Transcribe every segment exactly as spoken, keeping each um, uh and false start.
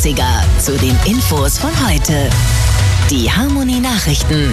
achtziger zu den Infos von heute. Die Harmony Nachrichten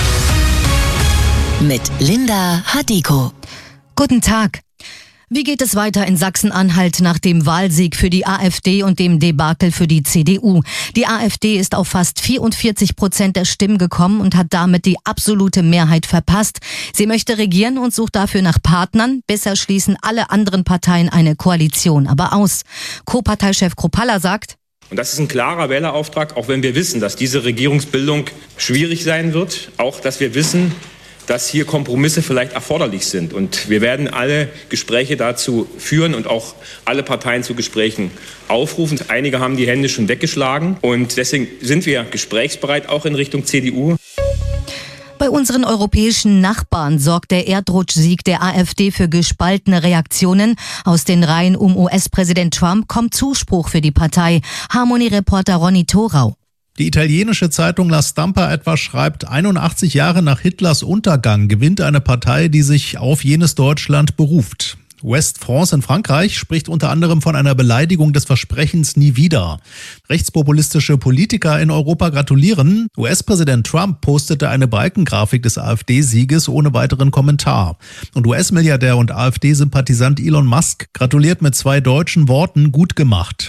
mit Linda Hadiko. Guten Tag. Wie geht es weiter in Sachsen-Anhalt nach dem Wahlsieg für die AfD und dem Debakel für die C D U? Die AfD ist auf fast vierundvierzig Prozent der Stimmen gekommen und hat damit die absolute Mehrheit verpasst. Sie möchte regieren und sucht dafür nach Partnern. Bisher schließen alle anderen Parteien eine Koalition aber aus. Co-Parteichef Kropalla sagt: Und das ist ein klarer Wählerauftrag, auch wenn wir wissen, dass diese Regierungsbildung schwierig sein wird. Auch, dass wir wissen, dass hier Kompromisse vielleicht erforderlich sind. Und wir werden alle Gespräche dazu führen und auch alle Parteien zu Gesprächen aufrufen. Einige haben die Hände schon weggeschlagen und deswegen sind wir gesprächsbereit, auch in Richtung C D U. Bei unseren europäischen Nachbarn sorgt der Erdrutschsieg der AfD für gespaltene Reaktionen. Aus den Reihen um U S-Präsident Trump kommt Zuspruch für die Partei. Harmony-Reporter Ronny Thorau. Die italienische Zeitung La Stampa etwa schreibt, einundachtzig Jahre nach Hitlers Untergang gewinnt eine Partei, die sich auf jenes Deutschland beruft. West France in Frankreich spricht unter anderem von einer Beleidigung des Versprechens nie wieder. Rechtspopulistische Politiker in Europa gratulieren. U S-Präsident Trump postete eine Balkengrafik des AfD-Sieges ohne weiteren Kommentar. Und U S-Milliardär und AfD-Sympathisant Elon Musk gratuliert mit zwei deutschen Worten: gut gemacht.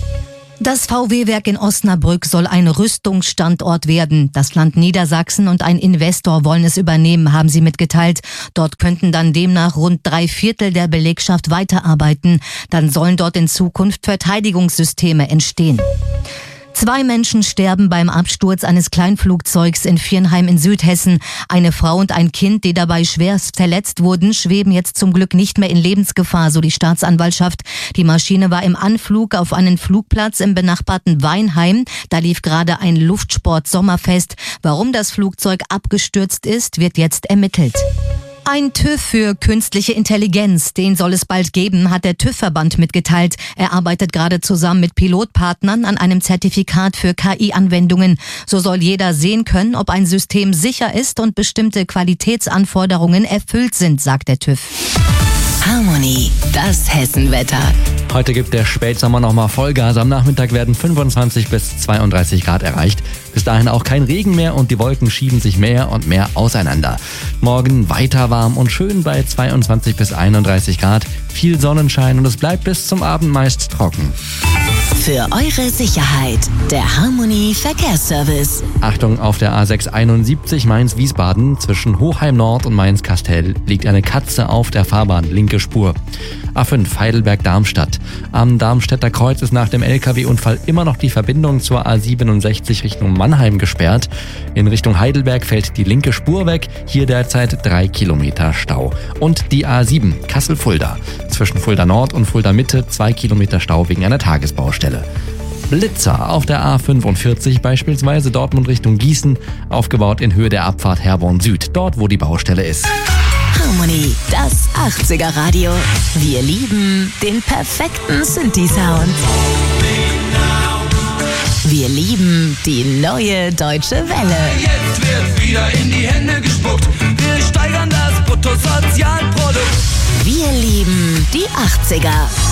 Das V W-Werk in Osnabrück soll ein Rüstungsstandort werden. Das Land Niedersachsen und ein Investor wollen es übernehmen, haben sie mitgeteilt. Dort könnten dann demnach rund drei Viertel der Belegschaft weiterarbeiten. Dann sollen dort in Zukunft Verteidigungssysteme entstehen. Zwei Menschen sterben beim Absturz eines Kleinflugzeugs in Viernheim in Südhessen. Eine Frau und ein Kind, die dabei schwerst verletzt wurden, schweben jetzt zum Glück nicht mehr in Lebensgefahr, so die Staatsanwaltschaft. Die Maschine war im Anflug auf einen Flugplatz im benachbarten Weinheim. Da lief gerade ein Luftsport-Sommerfest. Warum das Flugzeug abgestürzt ist, wird jetzt ermittelt. Ein TÜV für künstliche Intelligenz, den soll es bald geben, hat der TÜV-Verband mitgeteilt. Er arbeitet gerade zusammen mit Pilotpartnern an einem Zertifikat für K I-Anwendungen. So soll jeder sehen können, ob ein System sicher ist und bestimmte Qualitätsanforderungen erfüllt sind, sagt der TÜV. Harmony, das Hessenwetter. Heute gibt der Spätsommer nochmal Vollgas. Am Nachmittag werden fünfundzwanzig bis zweiunddreißig Grad erreicht. Bis dahin auch kein Regen mehr und die Wolken schieben sich mehr und mehr auseinander. Morgen weiter warm und schön bei zweiundzwanzig bis einunddreißig Grad. Viel Sonnenschein und es bleibt bis zum Abend meist trocken. Für eure Sicherheit, der Harmony Verkehrsservice. Achtung, auf der A sechs einundsiebzig Mainz-Wiesbaden zwischen Hochheim Nord und Mainz-Kastell liegt eine Katze auf der Fahrbahn, linke Spur. A fünf Heidelberg-Darmstadt. Am Darmstädter Kreuz ist nach dem L K W-Unfall immer noch die Verbindung zur A siebenundsechzig Richtung Mannheim gesperrt. In Richtung Heidelberg fällt die linke Spur weg, hier derzeit drei Kilometer Stau. Und die A sieben Kassel-Fulda. Zwischen Fulda Nord und Fulda Mitte zwei Kilometer Stau wegen einer Tagesbaustelle. Blitzer auf der A fünfundvierzig, beispielsweise Dortmund Richtung Gießen, aufgebaut in Höhe der Abfahrt Herborn Süd, dort wo die Baustelle ist. Harmony, das achtziger Radio. Wir lieben den perfekten Synthi-Sound. Wir lieben die neue Deutsche Welle. Jetzt wird wieder in die Hände gespuckt. Wir steigern das Bruttosozialprodukt. Wir lieben die achtziger.